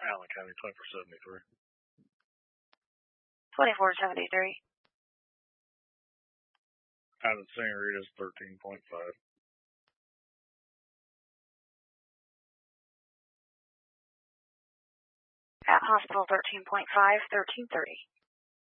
Allen County, 2473. 2473. Out of St. Rita's, 13.5. At hospital, 13.5, 1330.